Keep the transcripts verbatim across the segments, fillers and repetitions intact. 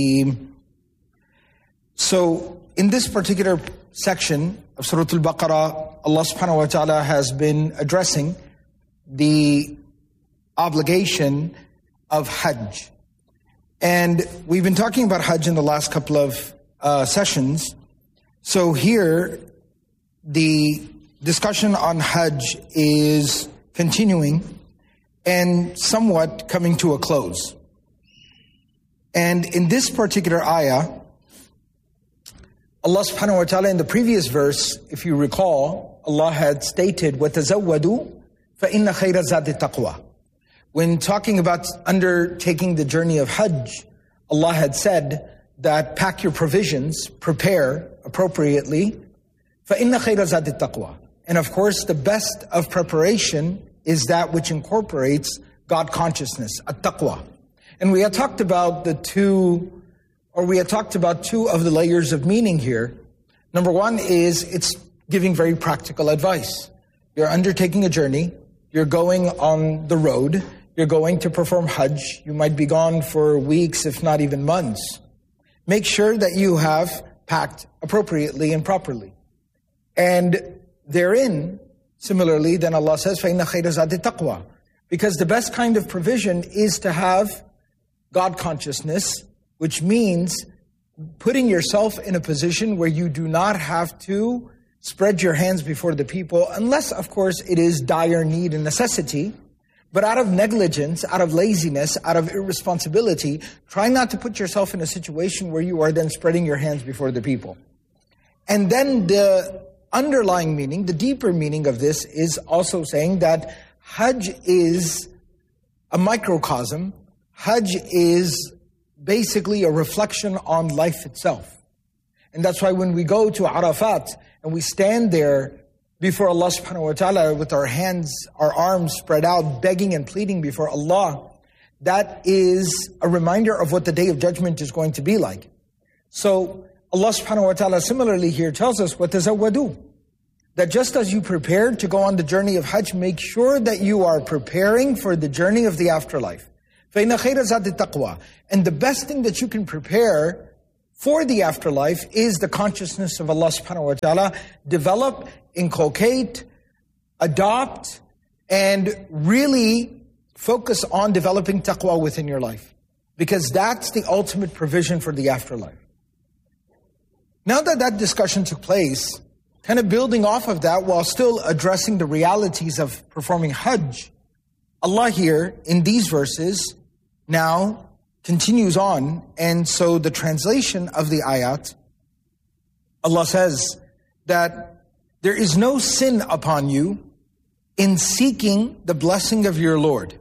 So in this particular section of Surah Al-Baqarah, Allah subhanahu wa ta'ala has been addressing the obligation of Hajj. And we've been talking about Hajj in the last couple of uh, sessions. So here, the discussion on Hajj is continuing and somewhat coming to a close. And in this particular ayah, Allah subhanahu wa ta'ala in the previous verse, if you recall, Allah had stated, وَتَزَوَّدُوا فَإِنَّ خَيْرَ زَادِ التَّقْوَى. When talking about undertaking the journey of Hajj, Allah had said that pack your provisions, prepare appropriately, فَإِنَّ خَيْرَ زَادِ التَّقْوَى. And of course, the best of preparation is that which incorporates God consciousness, at-taqwa. And we had talked about the two, or we had talked about two of the layers of meaning here. Number one is it's giving very practical advice. You're undertaking a journey, you're going on the road, you're going to perform Hajj, you might be gone for weeks, if not even months. Make sure that you have packed appropriately and properly. And therein, similarly, then Allah says, فَإِنَّ خَيْرَ زَادِ التَّقْوَى. Because the best kind of provision is to have God consciousness, which means putting yourself in a position where you do not have to spread your hands before the people, unless, of course, it is dire need and necessity. But out of negligence, out of laziness, out of irresponsibility, try not to put yourself in a situation where you are then spreading your hands before the people. And then the underlying meaning, the deeper meaning of this is also saying that Hajj is a microcosm. Hajj is basically a reflection on life itself. And that's why when we go to Arafat and we stand there before Allah subhanahu wa ta'ala with our hands, our arms spread out, begging and pleading before Allah, that is a reminder of what the Day of Judgment is going to be like. So Allah subhanahu wa ta'ala similarly here tells us, وَتَزَوَّدُوا, that just as you prepared to go on the journey of Hajj, make sure that you are preparing for the journey of the afterlife. فَإِنَّ خَيْرَ زَادِ التَّقْوَى. And the best thing that you can prepare for the afterlife is the consciousness of Allah subhanahu wa ta'ala. Develop, inculcate, adopt, and really focus on developing taqwa within your life. Because that's the ultimate provision for the afterlife. Now that that discussion took place, kind of building off of that while still addressing the realities of performing Hajj, Allah here in these verses now continues on. And so the translation of the ayat, Allah says that there is no sin upon you in seeking the blessing of your Lord.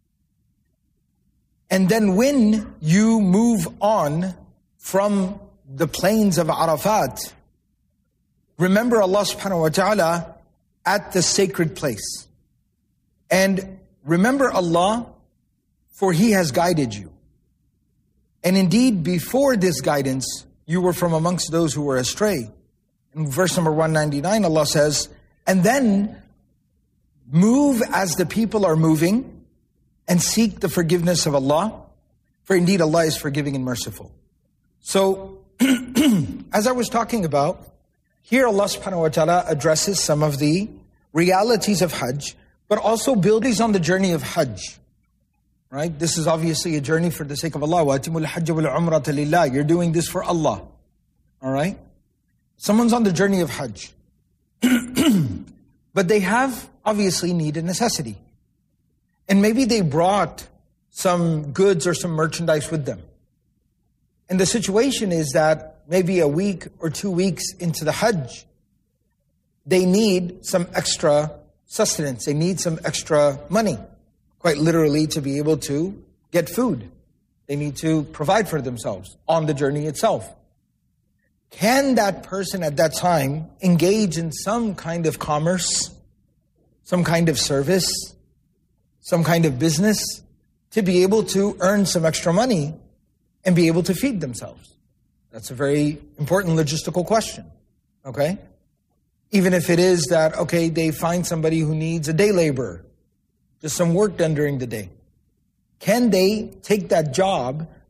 And then when you move on from the plains of Arafat, remember Allah subhanahu wa ta'ala at the sacred place. And remember Allah, for He has guided you. And indeed, before this guidance, you were from amongst those who were astray. In verse number one ninety-nine, Allah says, and then move as the people are moving and seek the forgiveness of Allah, for indeed Allah is forgiving and merciful. So, as I was talking about, here Allah subhanahu wa ta'ala addresses some of the realities of Hajj, but also building on the journey of Hajj. Right? This is obviously a journey for the sake of Allah. وَأَتِمُوا الْحَجَّ وَالْعُمْرَةَ لِلَّهِ. You're doing this for Allah. All right? Someone's on the journey of Hajj. But they have obviously need and necessity. And maybe they brought some goods or some merchandise with them. And the situation is that maybe a week or two weeks into the Hajj, they need some extra sustenance. They need some extra money. Quite literally, to be able to get food. They need to provide for themselves on the journey itself. Can that person at that time engage in some kind of commerce, some kind of service, some kind of business to be able to earn some extra money and be able to feed themselves? That's a very important logistical question, okay? Even if it is that, okay, they find somebody who needs a day laborer, just some work done during the day. Can they take that job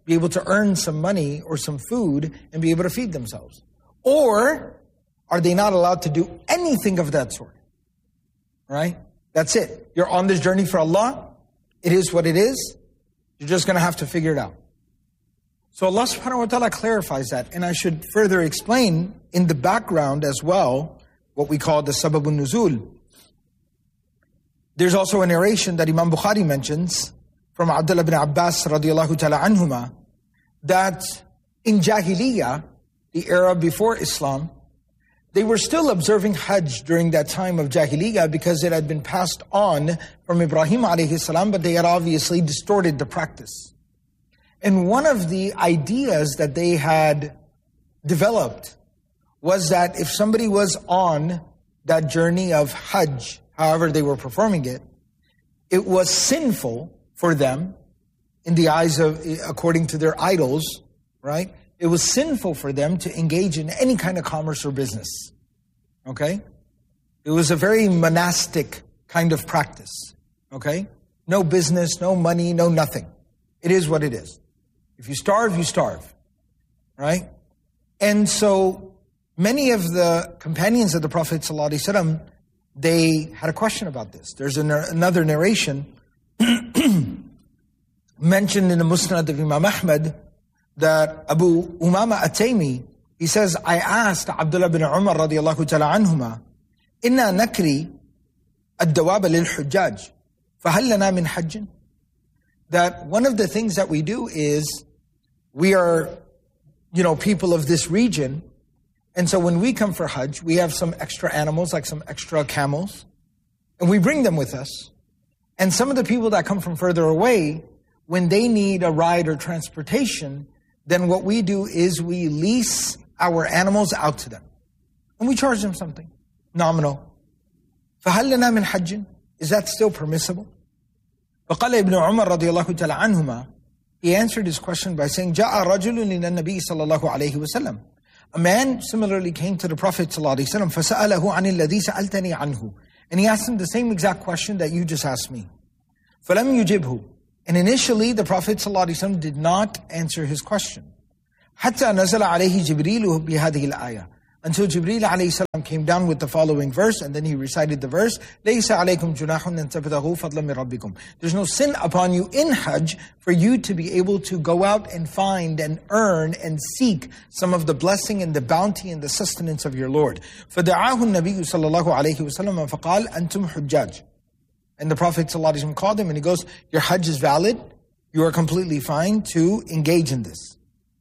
be able to earn some money or some food and be able to feed themselves? Or are they not allowed to do anything of that sort? Right? That's it. You're on this journey for Allah. It is what it is. You're just going to have to figure it out. So Allah subhanahu wa ta'ala clarifies that. And I should further explain in the background as well what we call the sababun nuzul. There's also a narration that Imam Bukhari mentions from Abdullah bin Abbas radiallahu ta'ala anhuma, that in Jahiliyyah, the era before Islam, they were still observing Hajj during that time of Jahiliyyah because it had been passed on from Ibrahim alayhi salam, but they had obviously distorted the practice. And one of the ideas that they had developed was that if somebody was on that journey of Hajj, however they were performing it, it was sinful for them in the eyes of, according to their idols, right? It was sinful for them to engage in any kind of commerce or business, okay? It was a very monastic kind of practice, okay? No business, no money, no nothing. It is what it is. If you starve, you starve, right? And so many of the companions of the Prophet ﷺ, they had a question about this. There's an, another narration mentioned in the Musnad of Imam Ahmad that Abu Umama At-Taymi, he says, I asked Abdullah bin Umar radiallahu ta'ala anhuma, Inna nakri ad-dawaba lil-hujjaj, fahal lana min hajjin? That one of the things that we do is we are, you know, people of this region. And so when we come for Hajj, we have some extra animals, like some extra camels, and we bring them with us. And some of the people that come from further away, when they need a ride or transportation, then what we do is we lease our animals out to them. And we charge them something nominal. فَهَلْ لَنَا مِنْ حَجٍّ? Is that still permissible? فَقَالَ ابن عمر رضي الله تعالى عنهما, he answered his question by saying, جَاءَ رَجُلٌ إِلَى النَّبِيِّ صلى الله عليه وسلم. A man similarly came to the Prophet صلى الله عليه وسلم, فَسَأَلَهُ عَنِ الَّذِي سَأَلْتَنِي عَنْهُ. And he asked him the same exact question that you just asked me. فَلَمْ يُجِبْهُ. And initially the Prophet ﷺ did not answer his question. حَتَّى نَزَلَ عَلَيْهِ جِبْرِيلُ بِهَذِهِ الْآيَةِ. Until Jibreel alayhi salam came down with the following verse, and then he recited the verse, لَيْسَ عَلَيْكُمْ جُنَاحٌ أَن تَبْتَغُوا فَضْلًا مِنْ رَبِّكُمْ. There's no sin upon you in Hajj for you to be able to go out and find and earn and seek some of the blessing and the bounty and the sustenance of your Lord. فَدَعَاهُ النَّبِيُّ صَلَّى اللَّهُ عَلَيْهِ وَسَلَّمَ فَقَالَ أَنْتُمْ حُجَّاجٌ. And the Prophet ﷺ called him and he goes, your Hajj is valid. You are completely fine to engage in this.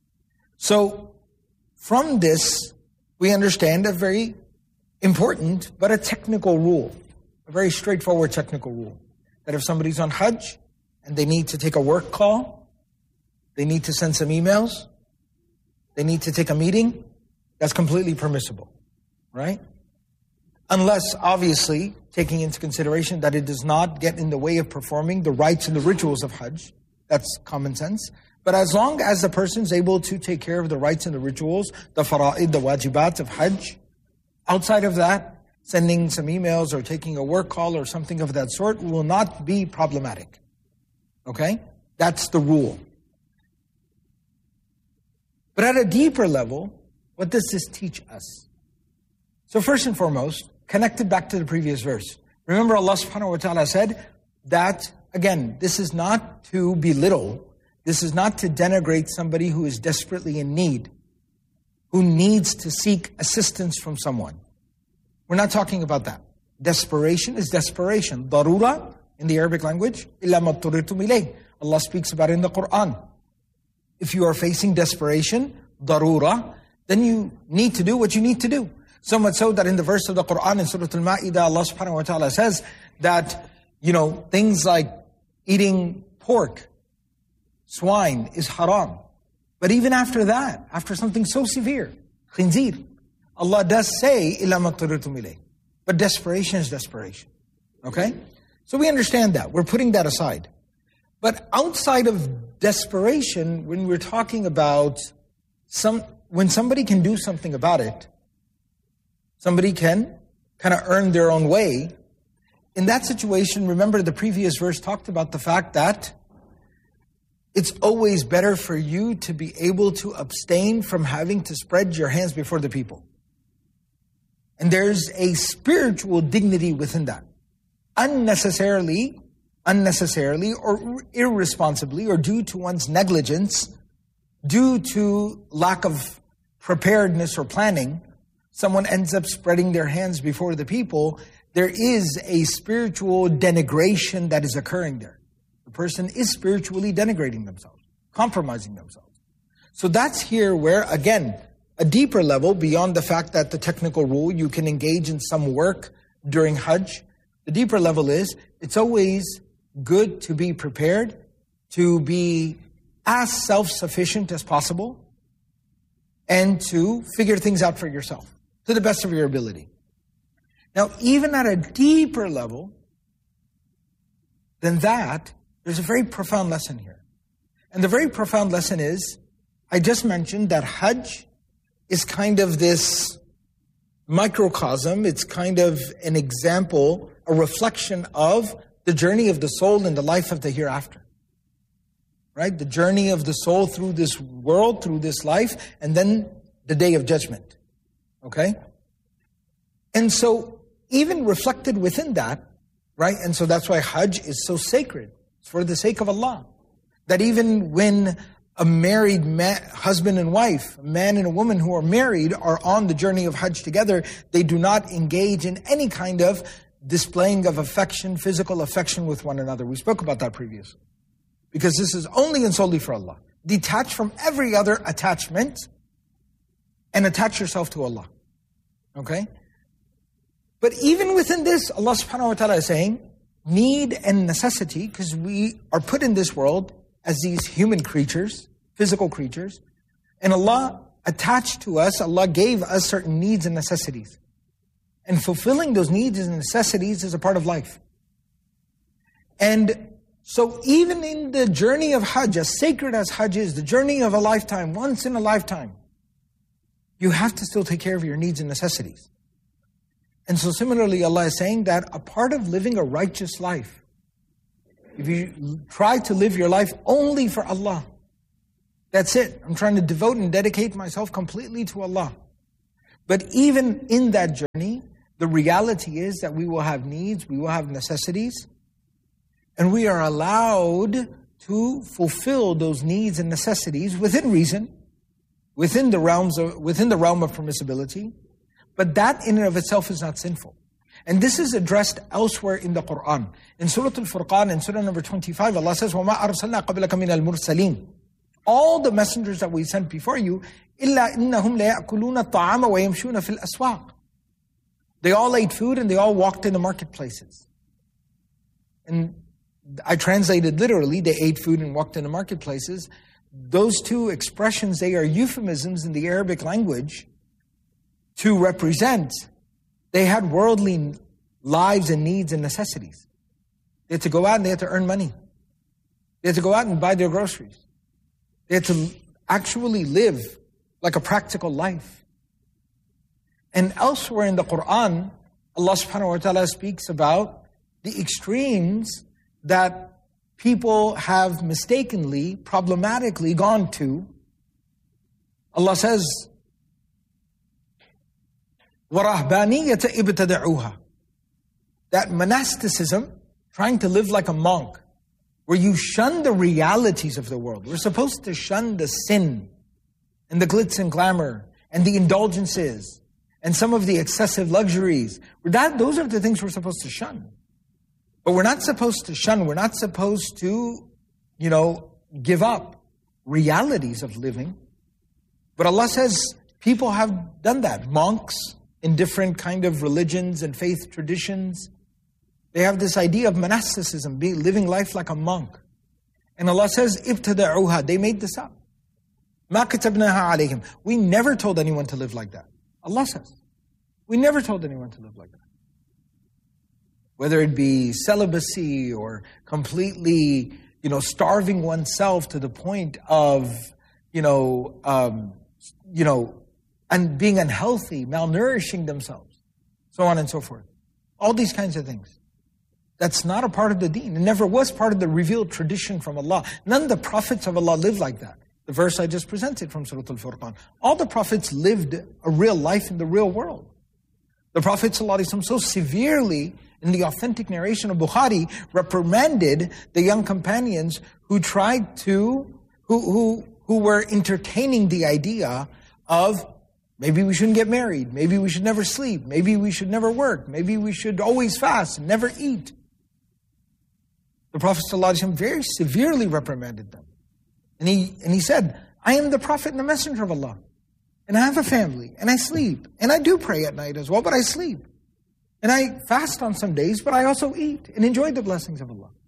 So from this, we understand a very important but a technical rule, a very straightforward technical rule, that if somebody's on Hajj and they need to take a work call, they need to send some emails, they need to take a meeting, that's completely permissible, right? Unless, obviously, taking into consideration that it does not get in the way of performing the rites and the rituals of Hajj. That's common sense. But as long as the person is able to take care of the rites and the rituals, the fara'id, the wajibat of Hajj, outside of that, sending some emails or taking a work call or something of that sort will not be problematic. Okay? That's the rule. But at a deeper level, what does this teach us? So first and foremost, connected back to the previous verse. Remember Allah subhanahu wa ta'ala said that, again, this is not to belittle, this is not to denigrate somebody who is desperately in need, who needs to seek assistance from someone. We're not talking about that. Desperation is desperation. Darura, in the Arabic language, إِلَّا مَا اضْطُرِرْتُمْ إِلَيْهِ. Allah speaks about it in the Quran. If you are facing desperation, darura, then you need to do what you need to do. So much so that in the verse of the Quran in Surah Al-Ma'idah, Allah subhanahu wa ta'ala says that, you know, things like eating pork, swine is haram. But even after that, after something so severe, khinzir, Allah does say, إِلَّا مَا اضْطُرِرْتُمْ إِلَيْهِ. But desperation is desperation. Okay? So we understand that. We're putting that aside. But outside of desperation, when we're talking about some, when somebody can do something about it, somebody can kind of earn their own way. In that situation, remember the previous verse talked about the fact that it's always better for you to be able to abstain from having to spread your hands before the people. And there's a spiritual dignity within that. Unnecessarily, unnecessarily or irresponsibly or due to one's negligence, due to lack of preparedness or planning, someone ends up spreading their hands before the people. There is a spiritual denigration that is occurring there. The person is spiritually denigrating themselves, compromising themselves. So that's here where, again, a deeper level beyond the fact that the technical rule, you can engage in some work during Hajj. The deeper level is, it's always good to be prepared, to be as self-sufficient as possible, and to figure things out for yourself to the best of your ability. Now, even at a deeper level than that, there's a very profound lesson here. And the very profound lesson is, I just mentioned that Hajj is kind of this microcosm. It's kind of an example, a reflection of the journey of the soul in the life of the hereafter. Right? The journey of the soul through this world, through this life, and then the day of judgment. Okay? And so, even reflected within that, right? And so that's why Hajj is so sacred. It's for the sake of Allah. That even when a married man, husband and wife, a man and a woman who are married, are on the journey of Hajj together, they do not engage in any kind of displaying of affection, physical affection with one another. We spoke about that previously. Because this is only and solely for Allah. Detach from every other attachment and attach yourself to Allah. Okay? But even within this, Allah subhanahu wa ta'ala is saying, need and necessity, because we are put in this world as these human creatures, physical creatures, and Allah attached to us, Allah gave us certain needs and necessities. And fulfilling those needs and necessities is a part of life. And so even in the journey of Hajj, as sacred as Hajj is, the journey of a lifetime, once in a lifetime, you have to still take care of your needs and necessities. And so similarly, Allah is saying that a part of living a righteous life, if you try to live your life only for Allah, that's it. I'm trying to devote and dedicate myself completely to Allah. But even in that journey, the reality is that we will have needs, we will have necessities, and we are allowed to fulfill those needs and necessities within reason, within the realms of, within the realm of permissibility. But that in and of itself is not sinful. And this is addressed elsewhere in the Quran. In Surah Al-Furqan, in Surah number twenty-five, Allah says, وَمَا أَرْسَلْنَا قَبْلَكَ مِنَ الْمُرْسَلِينَ. All the messengers that we sent before you, إِلَّا إِنَّهُمْ لَيَأْكُلُونَ الطَّعَامَ وَيَمْشُونَ فِي الْأَسْوَاقِ. They all ate food and they all walked in the marketplaces. And I translated literally, they ate food and walked in the marketplaces. Those two expressions, they are euphemisms in the Arabic language to represent they had worldly lives and needs and necessities. They had to go out and they had to earn money. They had to go out and buy their groceries. They had to actually live like a practical life. And elsewhere in the Quran, Allah subhanahu wa ta'ala speaks about the extremes that people have mistakenly, problematically gone to. Allah says, وَرَهْبَانِيَّةَ إِبْتَدَعُوهَا. That monasticism, trying to live like a monk, where you shun the realities of the world. We're supposed to shun the sin and the glitz and glamour and the indulgences and some of the excessive luxuries. That, those are the things we're supposed to shun. But we're not supposed to shun, we're not supposed to, you know, give up realities of living. But Allah says people have done that. Monks in different kind of religions and faith traditions, they have this idea of monasticism, be, living life like a monk. And Allah says, ibtada'uha, they made this up. مَا كَتَبْنَاهَا عَلَيْهِمْ. We never told anyone to live like that. Allah says, we never told anyone to live like that. Whether it be celibacy or completely, you know, starving oneself to the point of, you know, um, you know, and being unhealthy, malnourishing themselves, so on and so forth. All these kinds of things. That's not a part of the deen. It never was part of the revealed tradition from Allah. None of the prophets of Allah lived like that. The verse I just presented from Surah Al-Furqan. All the prophets lived a real life in the real world. The Prophet ﷺ so severely, in the authentic narration of Bukhari, reprimanded the young companions who tried to, who, who, who were entertaining the idea of maybe we shouldn't get married, maybe we should never sleep, maybe we should never work, maybe we should always fast and never eat. The Prophet ﷺ very severely reprimanded them. And he, and he said, I am the Prophet and the Messenger of Allah. And I have a family, and I sleep. And I do pray at night as well, but I sleep. And I fast on some days, but I also eat and enjoy the blessings of Allah.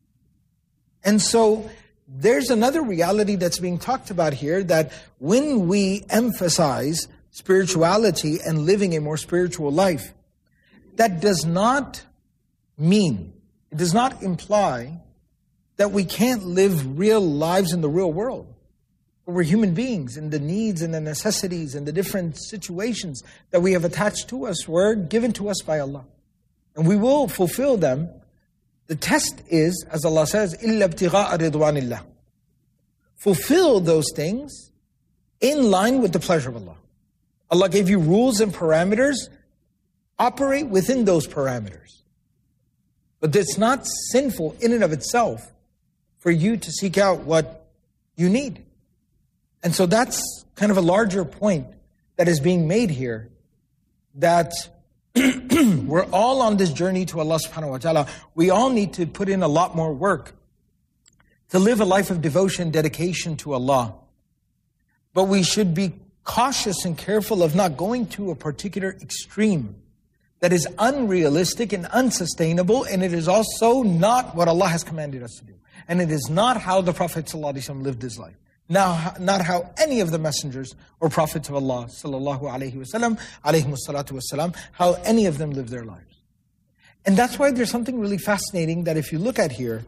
And so there's another reality that's being talked about here, that when we emphasize spirituality and living a more spiritual life, that does not mean, it does not imply that we can't live real lives in the real world. We're human beings, and the needs and the necessities and the different situations that we have attached to us were given to us by Allah. And we will fulfill them. The test is, as Allah says, إِلَّا ابْتِغَاءَ رِضْوَانِ اللَّهِ. Fulfill those things in line with the pleasure of Allah. Allah gave you rules and parameters. Operate within those parameters. But it's not sinful in and of itself for you to seek out what you need. And so that's kind of a larger point that is being made here, that we're all on this journey to Allah subhanahu wa ta'ala. We all need to put in a lot more work to live a life of devotion, dedication to Allah. But we should be cautious and careful of not going to a particular extreme that is unrealistic and unsustainable, and it is also not what Allah has commanded us to do. And it is not how the Prophet ﷺ lived his life. Now, not how any of the messengers or prophets of Allah sallallahu alaihi wasallam, alayhimus salatu wassalam, how any of them lived their lives. And that's why there's something really fascinating that if you look at here,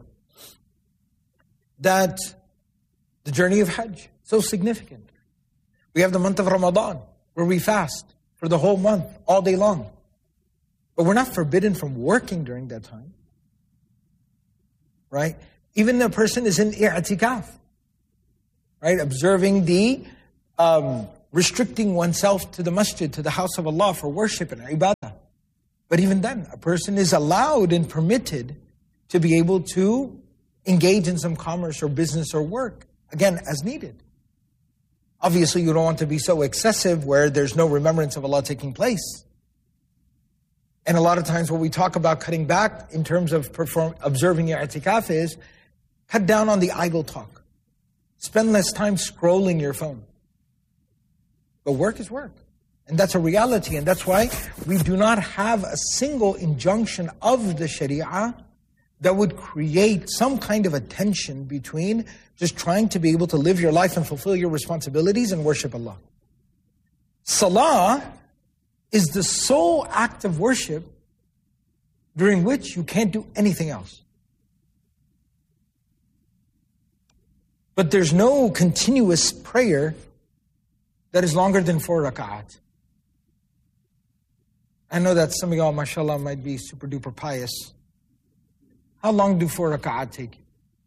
that the journey of Hajj, so significant. We have the month of Ramadan, where we fast for the whole month, all day long. But we're not forbidden from working during that time. Right? Even a person is in i'tikaf. Right, observing the, um, restricting oneself to the masjid, to the house of Allah for worship and ibadah. But even then, a person is allowed and permitted to be able to engage in some commerce or business or work, again, as needed. Obviously, you don't want to be so excessive where there's no remembrance of Allah taking place. And a lot of times when we talk about cutting back in terms of perform, observing your i'tikaf is, cut down on the idle talk. Spend less time scrolling your phone. But work is work. And that's a reality. And that's why we do not have a single injunction of the Sharia that would create some kind of a tension between just trying to be able to live your life and fulfill your responsibilities and worship Allah. Salah is the sole act of worship during which you can't do anything else. But there's no continuous prayer that is longer than four rak'at. I know that some of y'all, mashallah, might be super duper pious. How long do four rak'at take you?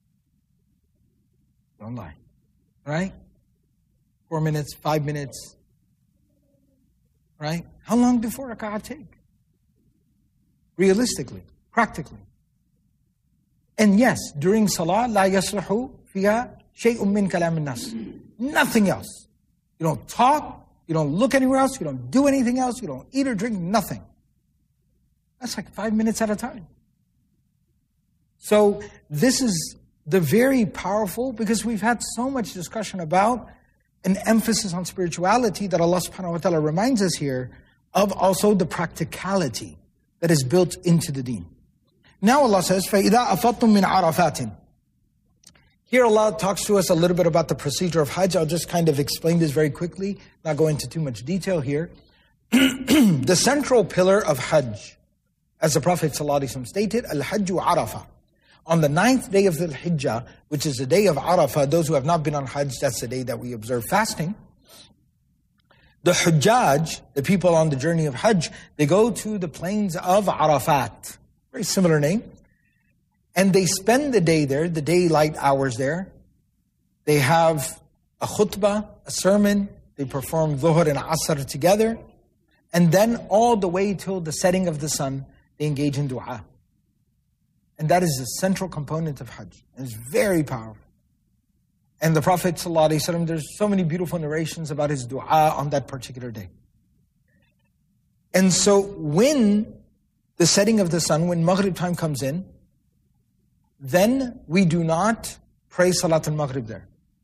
Don't lie. Right? Four minutes, five minutes. Right? How long do four rak'at take? Realistically, practically. And yes, during salah, la yasluhu fiha shay'un min kalam an-nas. Nothing else. You don't talk, you don't look anywhere else, you don't do anything else, you don't eat or drink, nothing. That's like five minutes at a time. So this is the very powerful, because we've had so much discussion about an emphasis on spirituality that Allah subhanahu wa ta'ala reminds us here of also the practicality that is built into the deen. Now Allah says, فَإِذَا أَفَضْتُم مِّنْ عَرَفَاتٍ. Here Allah talks to us a little bit about the procedure of Hajj. I'll just kind of explain this very quickly, not go into too much detail here. The central pillar of Hajj, as the Prophet ﷺ stated, Al-Hajju Arafah. On the ninth day of the Hijjah, which is the day of Arafah, those who have not been on Hajj, that's the day that we observe fasting. The Hujjaj, the people on the journey of Hajj, they go to the plains of Arafat. Very similar name. And they spend the day there, the daylight hours there. They have a khutbah, a sermon. They perform dhuhr and asr together. And then all the way till the setting of the sun, they engage in dua. And that is the central component of Hajj. And it's very powerful. And the Prophet ﷺ, there's so many beautiful narrations about his dua on that particular day. And so when the setting of the sun, when Maghrib time comes in, then we do not pray Salat al-Maghrib there.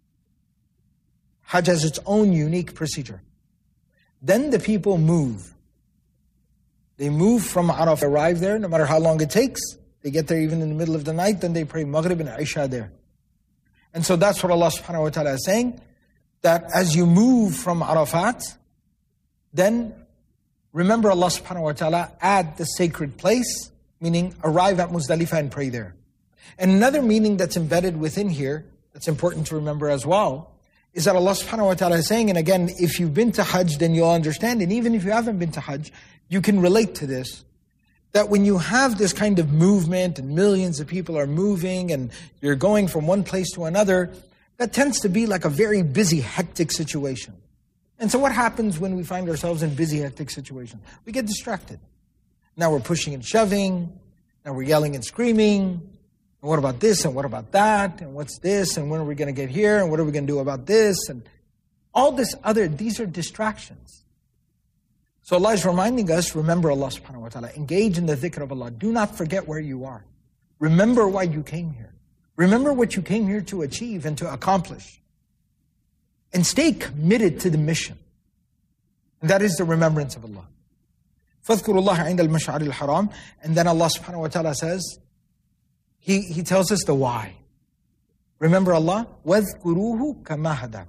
Hajj has its own unique procedure. Then the people move. They move from Arafah, arrive there, no matter how long it takes. They get there even in the middle of the night, then they pray Maghrib and Isha there. And so that's what Allah subhanahu wa ta'ala is saying, that as you move from Arafat, then remember Allah subhanahu wa ta'ala at the sacred place, meaning arrive at Muzdalifah and pray there. And another meaning that's embedded within here, that's important to remember as well, is that Allah subhanahu wa ta'ala is saying, and again, if you've been to Hajj, then you'll understand, and even if you haven't been to Hajj, you can relate to this, that when you have this kind of movement and millions of people are moving and you're going from one place to another, that tends to be like a very busy, hectic situation. And so what happens when we find ourselves in busy, hectic situations? We get distracted. Now we're pushing and shoving, now we're yelling and screaming, and what about this, and what about that, and what's this, and when are we going to get here, and what are we going to do about this, and all this other, these are distractions. So Allah is reminding us, remember Allah subhanahu wa ta'ala, engage in the dhikr of Allah. Do not forget where you are. Remember why you came here. Remember what you came here to achieve and to accomplish. And stay committed to the mission. And that is the remembrance of Allah. فَاذْكُرُوا اللَّهَ عِنْدَ الْمَشْعَرِ الْحَرَامِ. And then Allah subhanahu wa ta'ala says, He, he tells us the why. Remember Allah? وَاذْكُرُوهُ كَمَا هَدَاكُمْ.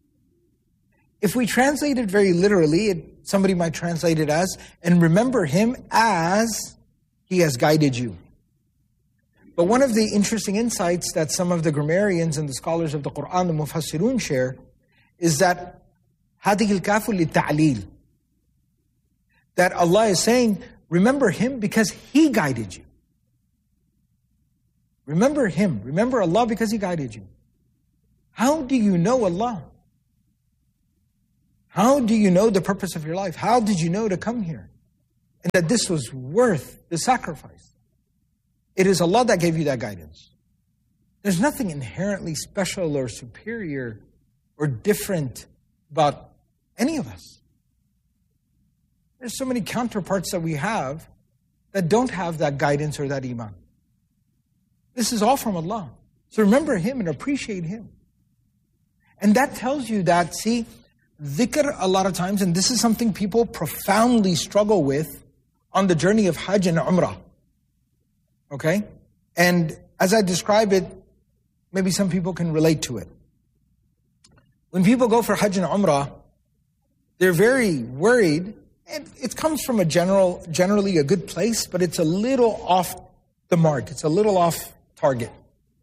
If we translate it very literally, it, somebody might translate it as, and remember Him as He has guided you. But one of the interesting insights that some of the grammarians and the scholars of the Quran, the Mufassirun, share, is that هَذِهِ الْكَافُ لِلتَّعْلِيلِ, that Allah is saying, remember Him because He guided you. Remember Him. Remember Allah because He guided you. How do you know Allah? How do you know the purpose of your life? How did you know to come here? And that this was worth the sacrifice. It is Allah that gave you that guidance. There's nothing inherently special or superior or different about any of us. There's so many counterparts that we have that don't have that guidance or that iman. This is all from Allah. So remember Him and appreciate Him. And that tells you that, see, dhikr a lot of times, and this is something people profoundly struggle with on the journey of Hajj and Umrah. Okay? And as I describe it, maybe some people can relate to it. When people go for Hajj and Umrah, they're very worried, and it comes from a general, generally a good place, but it's a little off the mark. It's a little off target.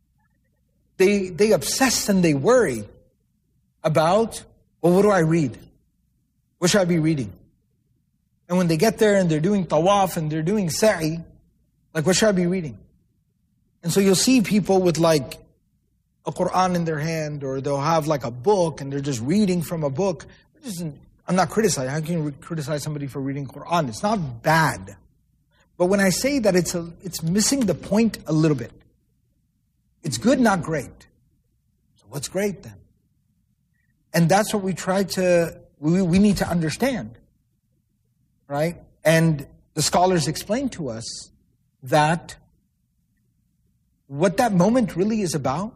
They, they obsess and they worry about, well, what do I read? What should I be reading? And when they get there and they're doing tawaf and they're doing sa'i, like, what should I be reading? And so you'll see people with like a Quran in their hand, or they'll have like a book and they're just reading from a book. I'm not criticizing. How can you criticize somebody for reading Quran? It's not bad. But when I say that, it's a, it's missing the point a little bit. It's good, not great. So what's great then? And that's what we try to, we, we need to understand, right? And the scholars explain to us that what that moment really is about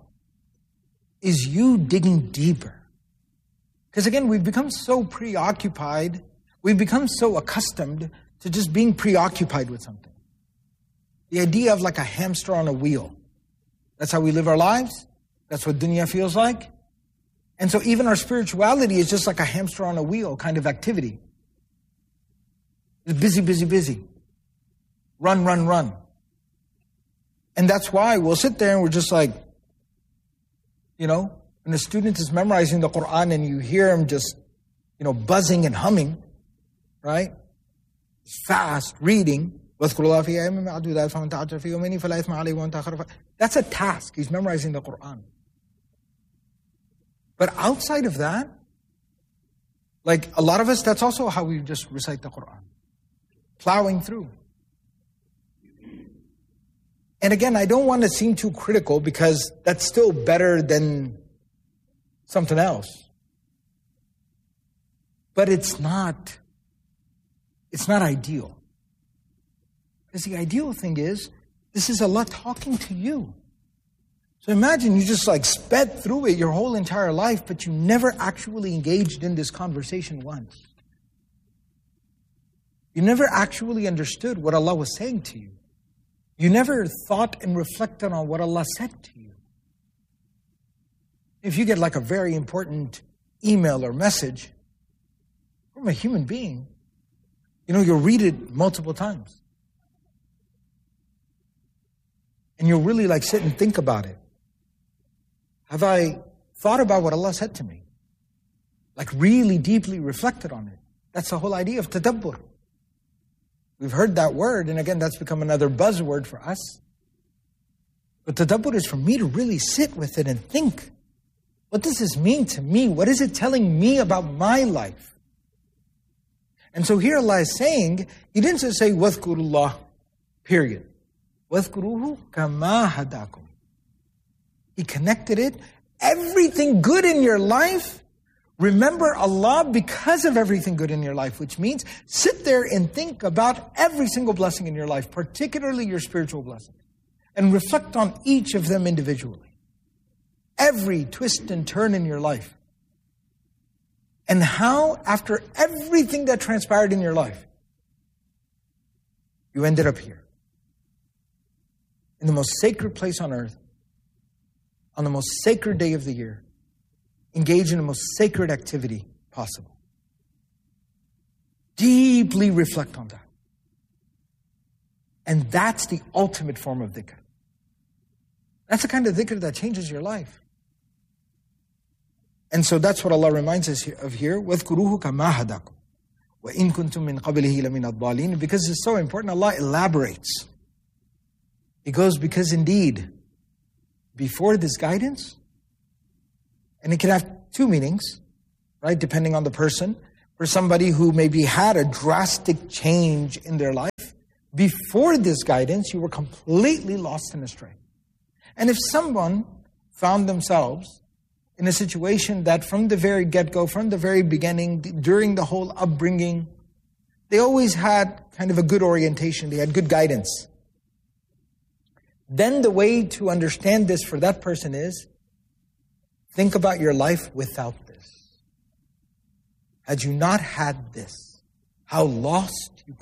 is you digging deeper. Because again, we've become so preoccupied, we've become so accustomed to just being preoccupied with something. The idea of like a hamster on a wheel. That's how we live our lives. That's what dunya feels like. And so even our spirituality is just like a hamster on a wheel kind of activity. It's busy, busy, busy. Run, run, run. And that's why we'll sit there and we're just like, you know, when a student is memorizing the Quran and you hear him just, you know, buzzing and humming, right? Fast reading. وَاذْكُرُوا اللَّهَ فِي أَيَّامٍ مَعْدُودَاتٍ فَمَنْ تَعَجَّلَ فِي يَوْمَيْنِ فَلَا إِثْمَ عَلَيْهِ وَمَنْ تَأَخَّرَ. That's a task. He's memorizing the Quran. But outside of that, like a lot of us, that's also how we just recite the Quran. Plowing through. And again, I don't want to seem too critical because that's still better than something else. But it's not, it's not ideal. Because the ideal thing is, this is Allah talking to you. So imagine you just like sped through it your whole entire life, but you never actually engaged in this conversation once. You never actually understood what Allah was saying to you. You never thought and reflected on what Allah said to you. If you get like a very important email or message from a human being, you know, you'll read it multiple times. And you'll really like sit and think about it. Have I thought about what Allah said to me? Like really deeply reflected on it. That's the whole idea of tadabbur. We've heard that word, and again, that's become another buzzword for us. But tadabbur is for me to really sit with it and think. What does this mean to me? What is it telling me about my life? And so here Allah is saying, He didn't just say, وَاذْكُرُوا اللَّهِ, period. وَاذْكُرُوهُ كَمَا هَدَاكُمْ. He connected it. Everything good in your life, remember Allah because of everything good in your life, which means sit there and think about every single blessing in your life, particularly your spiritual blessings, and reflect on each of them individually. Every twist and turn in your life. And how, after everything that transpired in your life, you ended up here. In the most sacred place on earth, on the most sacred day of the year, engage in the most sacred activity possible. Deeply reflect on that. And that's the ultimate form of dhikr. That's the kind of dhikr that changes your life. And so that's what Allah reminds us of here. وَاذْكُرُوهُ كَمَا هَدَاكُمْ وَإِن كُنْتُم مِّن قَبْلِهِ لَمِنَ الضَّالِينَ. Because it's so important, Allah elaborates. He goes, because indeed, before this guidance, and it can have two meanings, right, depending on the person. For somebody who maybe had a drastic change in their life, before this guidance, you were completely lost and astray. And if someone found themselves in a situation that from the very get-go, from the very beginning, during the whole upbringing, they always had kind of a good orientation, they had good guidance. Then the way to understand this for that person is, think about your life without this. Had you not had this, how lost